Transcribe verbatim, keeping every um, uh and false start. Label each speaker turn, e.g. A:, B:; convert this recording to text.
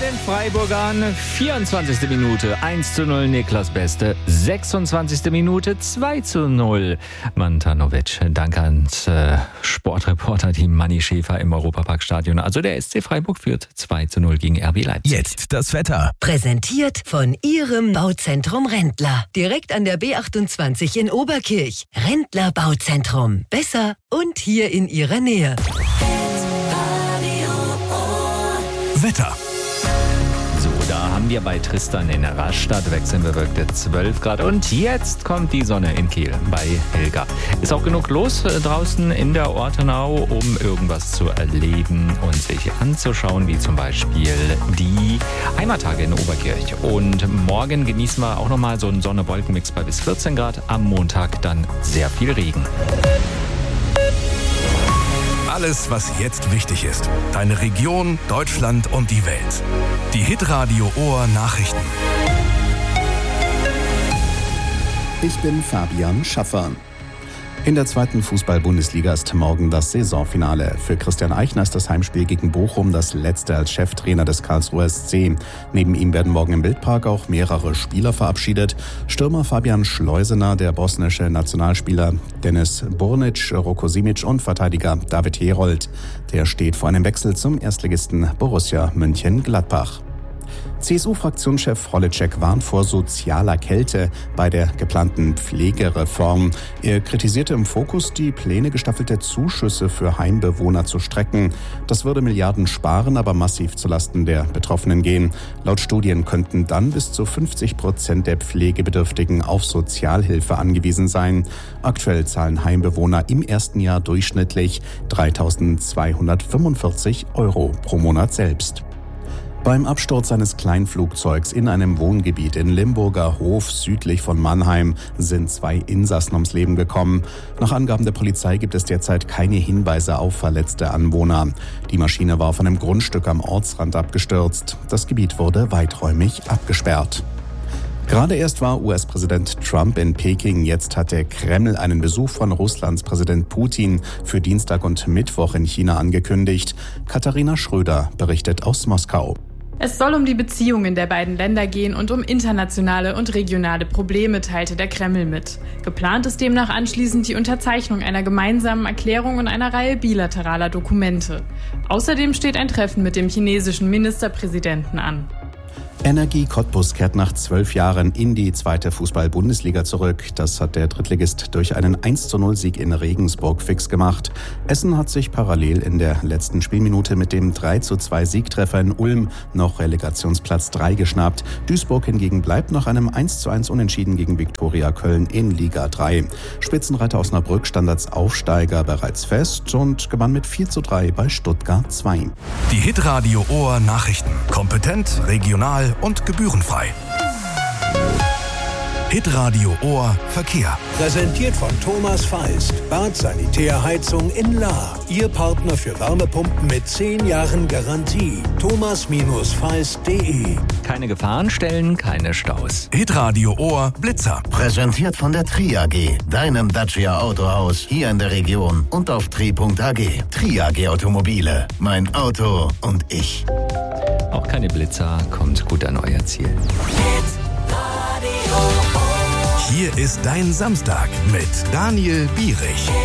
A: den Freiburgern. vierundzwanzigste Minute eins zu null Niklas Beste. sechsundzwanzigste Minute zwei zu null Mantanovic. Danke ans äh, Sportreporter-Team Manni Schäfer im Europaparkstadion. Also der S C Freiburg führt zwei zu null gegen R B Leipzig.
B: Jetzt das Wetter.
C: Präsentiert von Ihrem Bauzentrum Rendler. Direkt an der B achtundzwanzig in Oberkirch. Rendler Bauzentrum. Besser und hier in Ihrer Nähe.
B: Wetter.
A: So, da haben wir bei Tristan in Rastatt wechselbewölkte zwölf Grad. Und jetzt kommt die Sonne in Kiel bei Helga. Ist auch genug los draußen in der Ortenau, um irgendwas zu erleben und sich anzuschauen, wie zum Beispiel die Heimattage in Oberkirch. Und morgen genießen wir auch nochmal so einen Sonne-Wolken-Mix bei bis vierzehn Grad. Am Montag dann sehr viel Regen.
B: Alles, was jetzt wichtig ist. Deine Region, Deutschland und die Welt. Die Hitradio Ohr Nachrichten.
D: Ich bin Fabian Schaffer. In der zweiten Fußball-Bundesliga ist morgen das Saisonfinale. Für Christian Eichner ist das Heimspiel gegen Bochum das letzte als Cheftrainer des Karlsruher S C. Neben ihm werden morgen im Wildpark auch mehrere Spieler verabschiedet. Stürmer Fabian Schleusener, der bosnische Nationalspieler Denis Burnic, Roko Simic und Verteidiger David Herold. Der steht vor einem Wechsel zum Erstligisten Borussia Mönchengladbach. C S U-Fraktionschef Holitschek warnt vor sozialer Kälte bei der geplanten Pflegereform. Er kritisierte im Fokus, die Pläne, gestaffelte Zuschüsse für Heimbewohner zu strecken. Das würde Milliarden sparen, aber massiv zulasten der Betroffenen gehen. Laut Studien könnten dann bis zu fünfzig Prozent der Pflegebedürftigen auf Sozialhilfe angewiesen sein. Aktuell zahlen Heimbewohner im ersten Jahr durchschnittlich dreitausendzweihundertfünfundvierzig Euro pro Monat selbst. Beim Absturz eines Kleinflugzeugs in einem Wohngebiet in Limburger Hof südlich von Mannheim sind zwei Insassen ums Leben gekommen. Nach Angaben der Polizei gibt es derzeit keine Hinweise auf verletzte Anwohner. Die Maschine war auf einem Grundstück am Ortsrand abgestürzt. Das Gebiet wurde weiträumig abgesperrt. Gerade erst war U S-Präsident Trump in Peking. Jetzt hat der Kreml einen Besuch von Russlands Präsident Putin für Dienstag und Mittwoch in China angekündigt. Katharina Schröder berichtet aus Moskau.
E: Es soll um die Beziehungen der beiden Länder gehen und um internationale und regionale Probleme, teilte der Kreml mit. Geplant ist demnach anschließend die Unterzeichnung einer gemeinsamen Erklärung und einer Reihe bilateraler Dokumente. Außerdem steht ein Treffen mit dem chinesischen Ministerpräsidenten an.
D: Energie Cottbus kehrt nach zwölf Jahren in die zweite Fußball-Bundesliga zurück. Das hat der Drittligist durch einen eins zu null Sieg in Regensburg fix gemacht. Essen hat sich parallel in der letzten Spielminute mit dem drei zu zwei Siegtreffer in Ulm noch Relegationsplatz drei geschnappt. Duisburg hingegen bleibt nach einem eins zu eins Unentschieden gegen Viktoria Köln in Liga drei. Spitzenreiter Osnabrück stand als Aufsteiger bereits fest und gewann mit vier zu drei bei Stuttgart zwei.
B: Die Hitradio Ohr Nachrichten. Kompetent, regional und gebührenfrei. Hitradio Ohr Verkehr.
F: Präsentiert von Thomas Feist. Bad Sanitärheizung in Lahr. Ihr Partner für Wärmepumpen mit zehn Jahren Garantie. thomas feist punkt de.
A: Keine Gefahrenstellen, keine Staus.
B: Hitradio Ohr Blitzer.
G: Präsentiert von der Tri A G, deinem Dacia Autohaus hier in der Region und auf tri punkt a g. Tri A G Automobile. Mein Auto und ich.
A: Auch keine Blitzer, kommt gut an euer Ziel.
B: Hier ist dein Samstag mit Daniel Bierich.